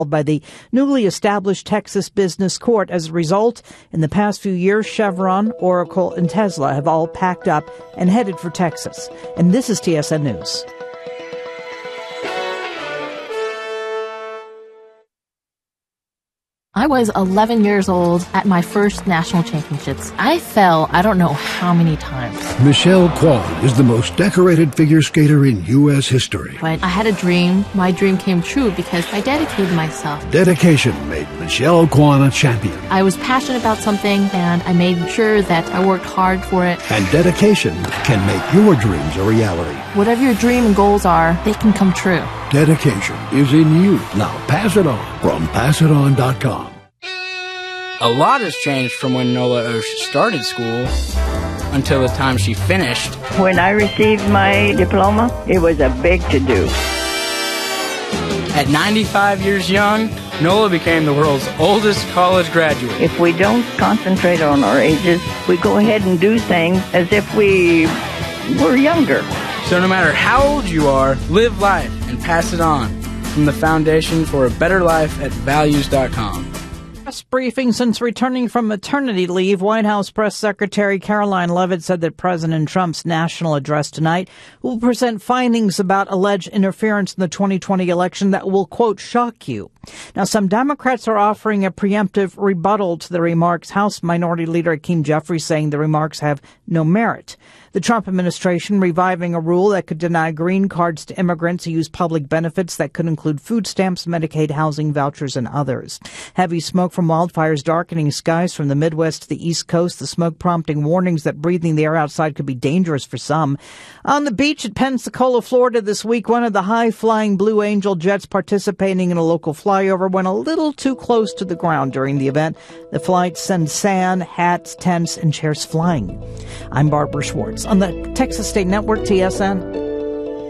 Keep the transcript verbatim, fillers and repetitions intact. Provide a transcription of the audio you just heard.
by the newly established Texas Business Court. As a result, in the past few years, Chevron, Oracle, and Tesla have all packed up and headed for Texas. And this is T S N News. I was eleven years old at my first national championships. I fell I don't know how many times. Michelle Kwan is the most decorated figure skater in U S history. But I had a dream. My dream came true because I dedicated myself. Dedication made Michelle Kwan a champion. I was passionate about something, and I made sure that I worked hard for it. And dedication can make your dreams a reality. Whatever your dream and goals are, they can come true. Dedication is in you. Now pass it on from pass it on dot com. A lot has changed from when Nola Osh started school until the time she finished. When I received my diploma, it was a big to-do. At ninety-five years young, Nola became the world's oldest college graduate. If we don't concentrate on our ages, we go ahead and do things as if we were younger. So no matter how old you are, live life and pass it on. From the Foundation for a Better Life at values dot com. Press briefing since returning from maternity leave. White House Press Secretary Caroline Leavitt said that President Trump's national address tonight will present findings about alleged interference in the twenty twenty election that will, quote, shock you. Now, some Democrats are offering a preemptive rebuttal to the remarks. House Minority Leader Hakeem Jeffries saying the remarks have no merit. The Trump administration reviving a rule that could deny green cards to immigrants who use public benefits that could include food stamps, Medicaid, housing vouchers, and others. Heavy smoke from wildfires darkening skies from the Midwest to the East Coast, the smoke prompting warnings that breathing the air outside could be dangerous for some. On the beach at Pensacola, Florida this week, one of the high-flying Blue Angel jets participating in a local flyover went a little too close to the ground during the event. The flight sent sand, hats, tents, and chairs flying. I'm Barbara Schwartz on the Texas State Network, T S N.